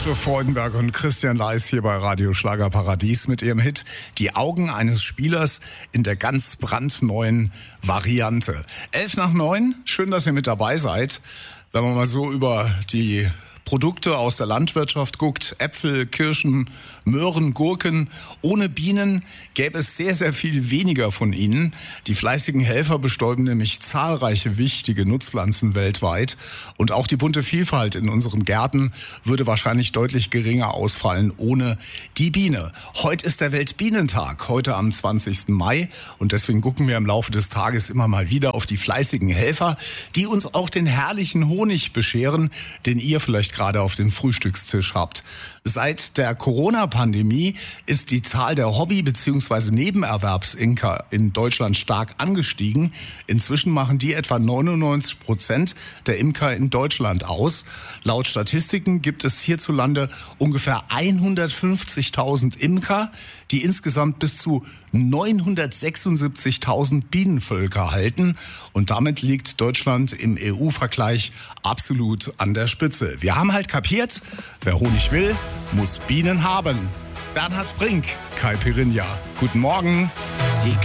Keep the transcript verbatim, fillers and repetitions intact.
Ute Freudenberg und Christian Leis hier bei Radio Schlagerparadies mit ihrem Hit Die Augen eines Spielers in der ganz brandneuen Variante. Elf nach neun, schön, dass ihr mit dabei seid. Wenn man mal so über die Produkte aus der Landwirtschaft guckt, Äpfel, Kirschen, Möhren, Gurken. Ohne Bienen gäbe es sehr, sehr viel weniger von ihnen. Die fleißigen Helfer bestäuben nämlich zahlreiche wichtige Nutzpflanzen weltweit. Und auch die bunte Vielfalt in unseren Gärten würde wahrscheinlich deutlich geringer ausfallen ohne die Biene. Heute ist der Weltbienentag, heute am zwanzigsten Mai. Und deswegen gucken wir im Laufe des Tages immer mal wieder auf die fleißigen Helfer, die uns auch den herrlichen Honig bescheren, den ihr vielleicht gerade auf dem Frühstückstisch habt. Seit der Corona-Pandemie ist die Zahl der Hobby- bzw. Nebenerwerbsimker in Deutschland stark angestiegen. Inzwischen machen die etwa neunundneunzig Prozent der Imker in Deutschland aus. Laut Statistiken gibt es hierzulande ungefähr hundertfünfzigtausend Imker, die insgesamt bis zu neunhundertsechsundsiebzigtausend Bienenvölker halten. Und damit liegt Deutschland im E U-Vergleich absolut an der Spitze. Wir haben halt kapiert, wer Honig will, muss Bienen haben. Bernhard Brink, Caipirinha. Guten Morgen. Sie